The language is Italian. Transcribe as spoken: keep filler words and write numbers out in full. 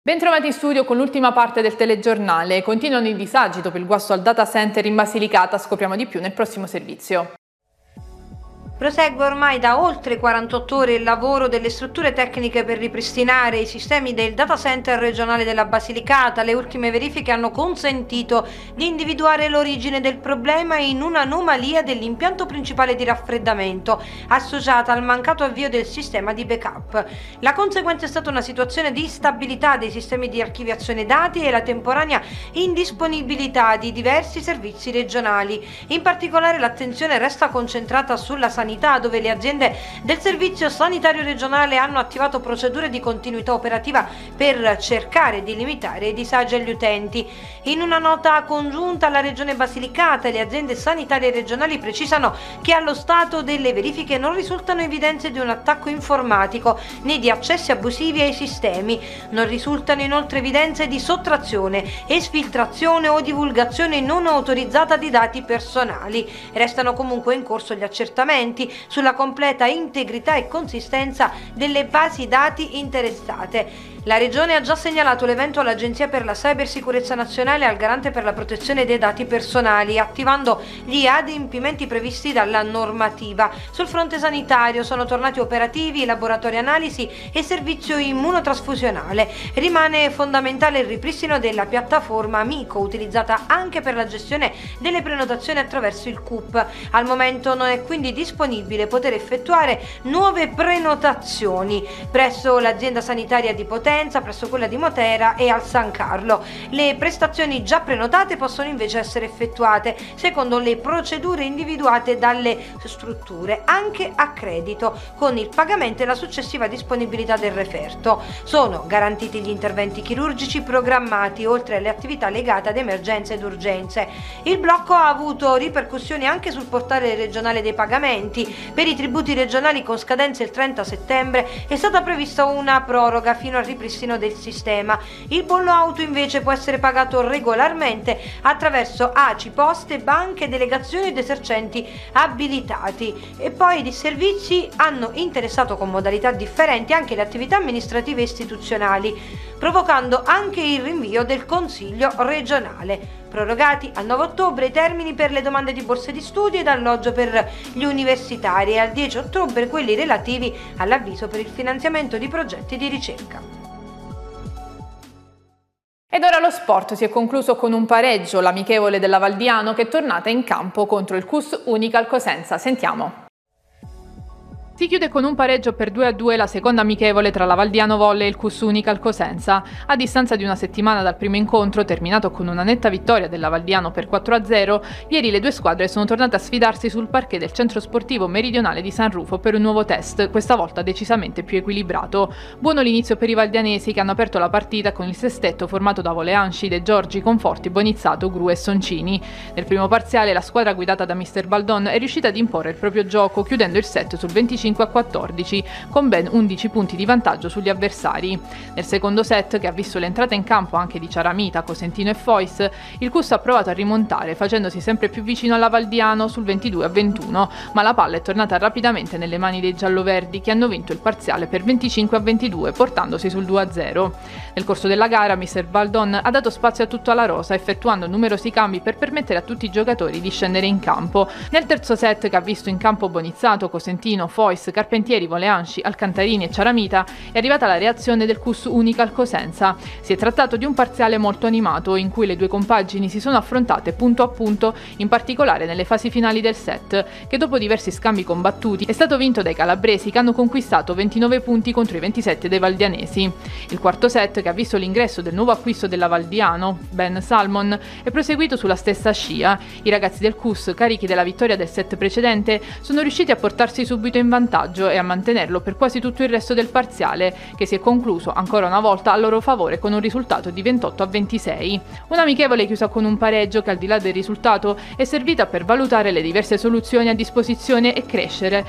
Bentrovati in studio con l'ultima parte del telegiornale. Continuano i disagi dopo il guasto al data center in Basilicata, scopriamo di più nel prossimo servizio. Prosegue ormai da oltre quarantotto ore il lavoro delle strutture tecniche per ripristinare i sistemi del data center regionale della Basilicata. Le ultime verifiche hanno consentito di individuare l'origine del problema in un'anomalia dell'impianto principale di raffreddamento associata al mancato avvio del sistema di backup. La conseguenza è stata una situazione di instabilità dei sistemi di archiviazione dati e la temporanea indisponibilità di diversi servizi regionali. In particolare l'attenzione resta concentrata sulla sanità, dove le aziende del Servizio Sanitario Regionale hanno attivato procedure di continuità operativa per cercare di limitare i disagi agli utenti. In una nota congiunta, la Regione Basilicata e le aziende sanitarie regionali precisano che allo stato delle verifiche non risultano evidenze di un attacco informatico né di accessi abusivi ai sistemi. Non risultano inoltre evidenze di sottrazione, esfiltrazione o divulgazione non autorizzata di dati personali. Restano comunque in corso gli accertamenti sulla completa integrità e consistenza delle basi dati interessate. La Regione ha già segnalato l'evento all'Agenzia per la Cybersicurezza Nazionale e al Garante per la protezione dei dati personali, attivando gli adempimenti previsti dalla normativa. Sul fronte sanitario sono tornati operativi i laboratori analisi e servizio immunotrasfusionale. Rimane fondamentale il ripristino della piattaforma Amico, utilizzata anche per la gestione delle prenotazioni attraverso il C U P. Al momento non è quindi disponibile poter effettuare nuove prenotazioni presso l'azienda sanitaria di Potenza, presso quella di Matera e al San Carlo. Le prestazioni già prenotate possono invece essere effettuate secondo le procedure individuate dalle strutture, anche a credito, con il pagamento e la successiva disponibilità del referto. Sono garantiti gli interventi chirurgici programmati, oltre alle attività legate ad emergenze ed urgenze. Il blocco ha avuto ripercussioni anche sul portale regionale dei pagamenti. Per i tributi regionali con scadenza il trenta settembre è stata prevista una proroga fino al ripristino del sistema. Il bollo auto invece può essere pagato regolarmente attraverso A C I, poste, banche, delegazioni ed esercenti abilitati. E poi i disservizi hanno interessato con modalità differenti anche le attività amministrative e istituzionali, provocando anche il rinvio del Consiglio regionale. Prorogati al nove ottobre i termini per le domande di borse di studio ed alloggio per gli universitari e al dieci ottobre quelli relativi all'avviso per il finanziamento di progetti di ricerca. Ed ora lo sport si è concluso con un pareggio, l'amichevole della Valdiano che è tornata in campo contro il C U S Unical Cosenza. Sentiamo. Si chiude con un pareggio per due a due la seconda amichevole tra la Valdiano Volley e il C U S Unical Cosenza. A distanza di una settimana dal primo incontro, terminato con una netta vittoria della Valdiano per quattro a zero, ieri le due squadre sono tornate a sfidarsi sul parquet del centro sportivo meridionale di San Rufo per un nuovo test, questa volta decisamente più equilibrato. Buono l'inizio per i valdianesi che hanno aperto la partita con il sestetto formato da Voleanci, De Giorgi, Conforti, Bonizzato, Gru e Soncini. Nel primo parziale la squadra guidata da mister Baldon è riuscita ad imporre il proprio gioco, chiudendo il set sul venticinque a quattordici, con ben undici punti di vantaggio sugli avversari. Nel secondo set, che ha visto l'entrata in campo anche di Ciaramita, Cosentino e Fois, il C U S ha provato a rimontare, facendosi sempre più vicino alla Valdiano sul ventidue a ventuno, ma la palla è tornata rapidamente nelle mani dei gialloverdi, che hanno vinto il parziale per venticinque a ventidue, portandosi sul due a zero. Nel corso della gara, mister Baldon ha dato spazio a tutta la rosa, effettuando numerosi cambi per permettere a tutti i giocatori di scendere in campo. Nel terzo set, che ha visto in campo Bonizzato, Cosentino, Fois, Carpentieri, Voleanci, Alcantarini e Ciaramita, è arrivata la reazione del C U S Unical Cosenza. Si è trattato di un parziale molto animato, in cui le due compagini si sono affrontate punto a punto, in particolare nelle fasi finali del set, che dopo diversi scambi combattuti è stato vinto dai calabresi, che hanno conquistato ventinove punti contro i ventisette dei valdianesi. Il quarto set, che ha visto l'ingresso del nuovo acquisto della Valdiano, Ben Salmon, è proseguito sulla stessa scia. I ragazzi del C U S, carichi della vittoria del set precedente, sono riusciti a portarsi subito in vantaggio e a mantenerlo per quasi tutto il resto del parziale, che si è concluso ancora una volta a loro favore con un risultato di ventotto a ventisei. Un'amichevole chiusa con un pareggio che, al di là del risultato, è servita per valutare le diverse soluzioni a disposizione e crescere,